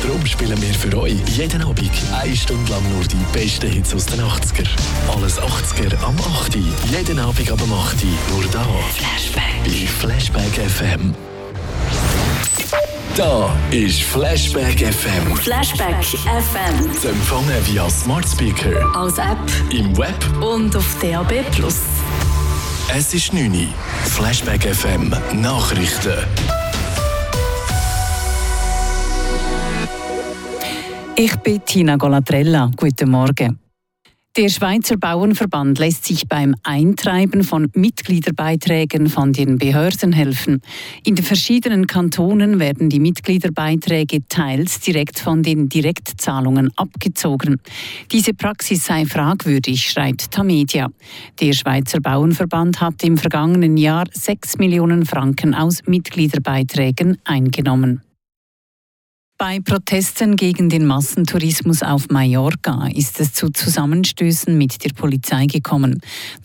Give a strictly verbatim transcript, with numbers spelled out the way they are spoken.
Darum spielen wir für euch jeden Abend eine Stunde lang nur die besten Hits aus den achtziger. Alles achtziger am acht. Jeden Abend ab dem acht. Nur da. Flashback. Bei Flashback F M. Da ist Flashback F M. Flashback F M. Zu empfangen via Smart Speaker, als App, im Web und auf D A B plus. Es ist neun Uhr. Flashback F M Nachrichten. Ich bin Tina Golatrella. Guten Morgen. Der Schweizer Bauernverband lässt sich beim Eintreiben von Mitgliederbeiträgen von den Behörden helfen. In den verschiedenen Kantonen werden die Mitgliederbeiträge teils direkt von den Direktzahlungen abgezogen. Diese Praxis sei fragwürdig, schreibt Tamedia. Der Schweizer Bauernverband hat im vergangenen Jahr sechs Millionen Franken aus Mitgliederbeiträgen eingenommen. Bei Protesten gegen den Massentourismus auf Mallorca ist es zu Zusammenstößen mit der Polizei gekommen.